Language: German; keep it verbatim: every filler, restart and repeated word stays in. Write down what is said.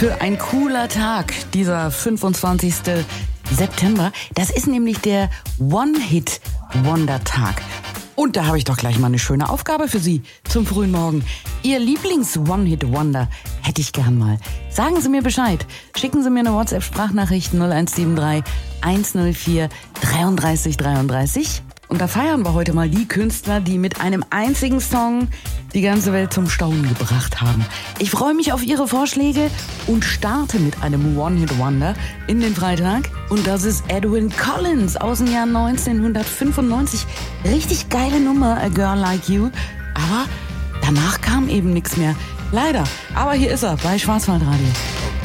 Für ein cooler Tag, dieser fünfundzwanzigsten September. Das ist nämlich der One-Hit-Wonder-Tag. Und da habe ich doch gleich mal eine schöne Aufgabe für Sie zum frühen Morgen. Ihr Lieblings-One-Hit-Wonder hätte ich gern mal. Sagen Sie mir Bescheid. Schicken Sie mir eine WhatsApp-Sprachnachricht null eins sieben drei eins null vier dreiunddreißig dreiunddreißig. Und da feiern wir heute mal die Künstler, die mit einem einzigen Song die ganze Welt zum Staunen gebracht haben. Ich freue mich auf Ihre Vorschläge und starte mit einem One-Hit-Wonder in den Freitag. Und das ist Edwyn Collins aus dem Jahr neunzehnhundertfünfundneunzig. Richtig geile Nummer, A Girl Like You. Aber danach kam eben nichts mehr. Leider. Aber hier ist er bei Schwarzwaldradio.